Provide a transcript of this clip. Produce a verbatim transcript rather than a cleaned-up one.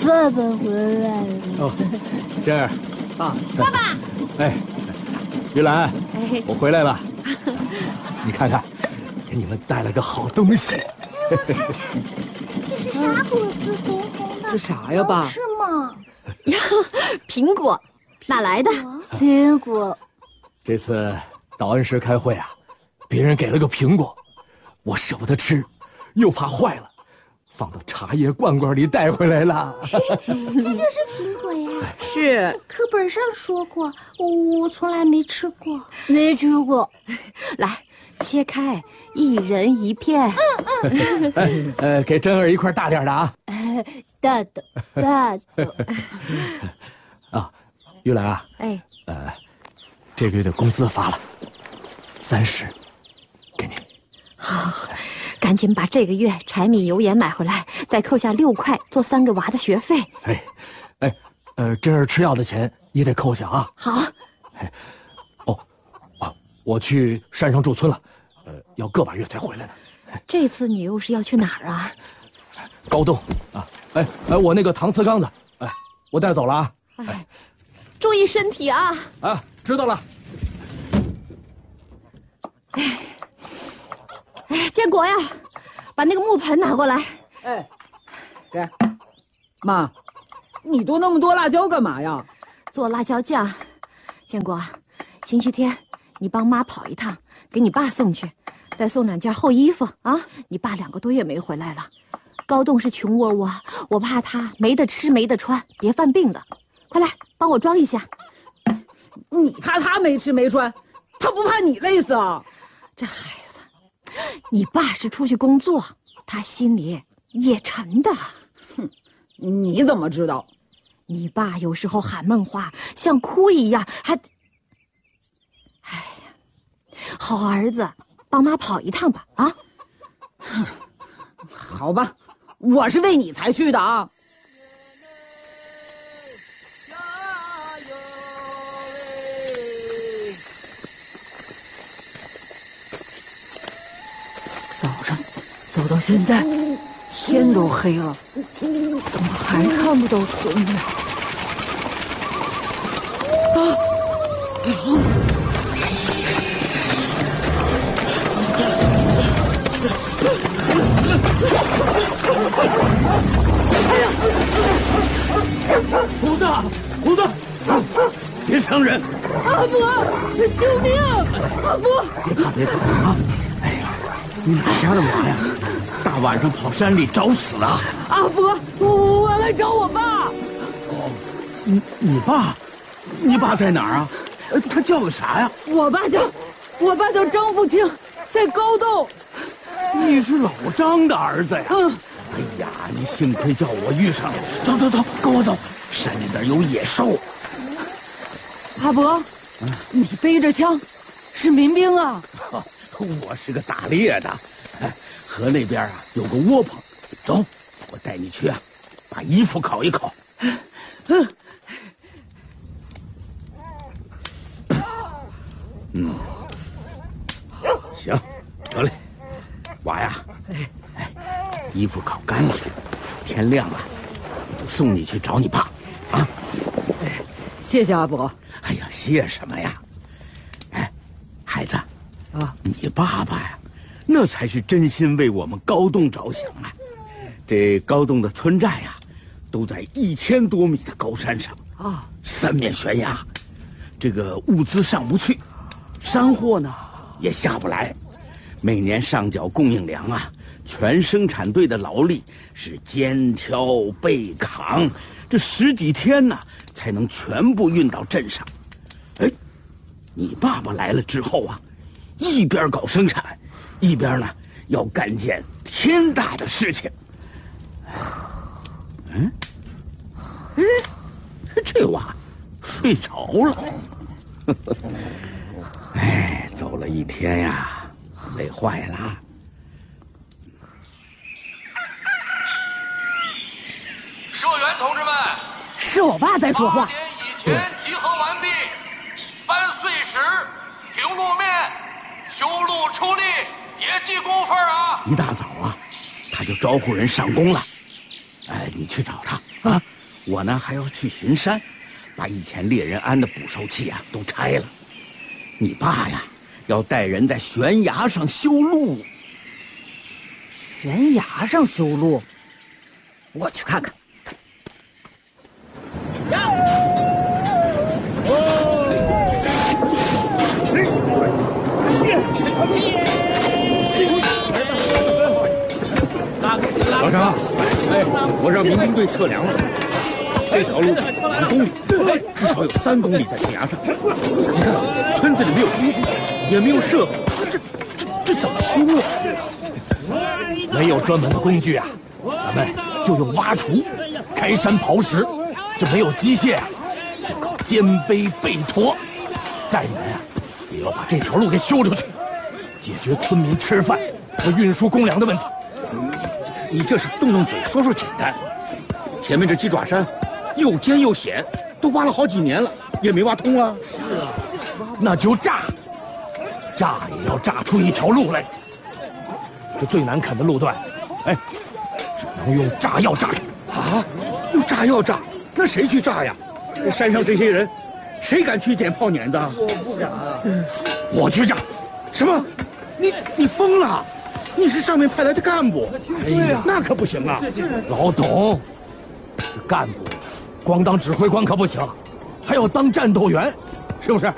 爸爸回来了。 哦，珍儿， 啊， 爸爸。 哎，玉兰， 哎， 我回来了。你看看，给你们带了个好东西。 这是啥果子？红红的。 这啥呀，爸？ 能吃吗？ 呀，苹果，哪来的？ 苹果。 这次到恩施开会啊，别人给了个苹果，我舍不得吃，又怕坏了，放到茶叶罐罐里带回来了。 这就是苹果呀？ 是， 课本上说过，我我从来没吃过，没吃过。 来，切开，一人一片。 嗯嗯。呃，给珍儿一块大点的啊。 大的，大的。 啊，玉兰啊。 哎。 呃，这个月的工资发了，三十，给你。 好，赶紧把这个月柴米油盐买回来，再扣下六块，做三个娃的学费。 哎，哎，呃，珍儿吃药的钱也得扣下啊。 好。 哎，哦，哦，我去山上驻村了，呃，要个把月才回来呢。 这次你又是要去哪儿啊？ 高洞啊，哎哎，我那个搪瓷缸子，哎，我带走了啊。 哎，注意身体啊！ 啊，知道了。 哎，哎，建国呀，把那个木盆拿过来。 哎，给，妈，你剁那么多辣椒干嘛呀？ 做辣椒酱。建国，星期天你帮妈跑一趟，给你爸送去，再送两件厚衣服啊！你爸两个多月没回来了，高栋是穷窝窝，我怕他没得吃没得穿，别犯病了。快来帮我装一下。 你怕他没吃没穿，他不怕你累死啊？ 这孩子，你爸是出去工作，他心里也沉的。 哼，你怎么知道？ 你爸有时候喊梦话，像哭一样，还……哎呀，好儿子，帮妈跑一趟吧，啊！ 哼，好吧，我是为你才去的啊。早上走到现在，天都黑了，怎么还看不到村呢？啊！啊！ 胡子，胡子，别伤人！ 阿伯，救命！阿伯， 别怕，别怕啊！哎呀，你哪家的娃呀？大晚上跑山里找死啊！ 阿伯，我我来找我爸。 哦，你你爸，你爸在哪儿啊？呃，他叫个啥呀？ 我爸叫，我爸叫张富清，在高洞。 你是老张的儿子呀？ 嗯。 哎呀，你幸亏叫我遇上了。走走走，跟我走，山里边有野兽。 阿伯，嗯、你背着枪，是民兵啊？ 我是个打猎的，河那边啊有个窝棚，走，我带你去啊，把衣服烤一烤。嗯，嗯，行，得嘞，娃呀，哎，衣服烤干了，天亮了，我就送你去找你爸，啊。 谢谢阿伯。 哎呀，谢什么呀？哎，孩子， 啊， 你爸爸呀，那才是真心为我们高洞着想啊！这高洞的村寨呀，都在一千多米的高山上啊， 三面悬崖，这个物资上不去，山货呢也下不来，每年上缴供应粮啊，全生产队的劳力是肩挑背扛，这十几天呢才能全部运到镇上。哎，你爸爸来了之后啊，一边搞生产，一边呢要干件天大的事情。嗯，哎，这娃睡着了。哎，走了一天呀，累坏了。 社员同志们， 是我爸在说话。 八点以前集合完毕，搬碎石、平路面、修路出力，也记工分啊！ 一大早啊，他就招呼人上工了。哎，你去找他啊， 我呢还要去巡山，把以前猎人安的捕兽器啊都拆了。你爸呀，要带人在悬崖上修路。 悬崖上修路，我去看看。 老张，哎，我让民兵队测量了，这条路两公里，至少有三公里在悬崖上。你看，村子里没有工具，也没有设备，这这这怎么修啊？ 没有专门的工具啊，咱们就用挖锄、开山刨石。这没有机械啊，就靠肩背背驮。再难啊，也要把这条路给修出去，解决村民吃饭和运输公粮的问题。 你这是动动嘴说说简单，前面这鸡爪山又尖又险，都挖了好几年了，也没挖通啊。 是啊，那就炸，炸也要炸出一条路来。这最难啃的路段，哎，只能用炸药炸啊！用炸药炸，那谁去炸呀？这山上这些人，谁敢去点炮碾子？我不敢啊！ 我去炸。 什么？你你疯了？你是上面派来的干部，哎呀，那可不行啊！ 老董，干部光当指挥官可不行，还要当战斗员，是不是？